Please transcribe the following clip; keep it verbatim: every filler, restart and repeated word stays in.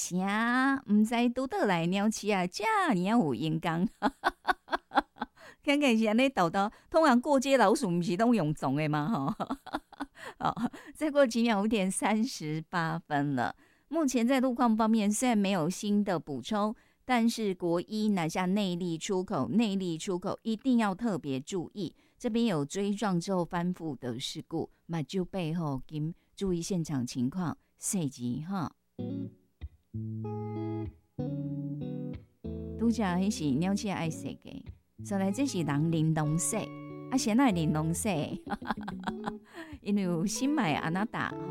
啥？唔知拄倒来鸟鼠啊，遮尔有阳光。看看是安尼豆豆，通常过街老鼠不是都用种的吗？哈，好，再过几秒，五点三十八分了。目前在路况方面，虽然没有新的补充，但是国一南下内坜出口，内坜出口一定要特别注意。这边有追撞之后翻覆的事故，马就背后请注意现场情况，细节哈。拄则迄是鸟鼠爱说的，所以这是人玲珑说，啊，谁来玲珑说？因为有新买安那达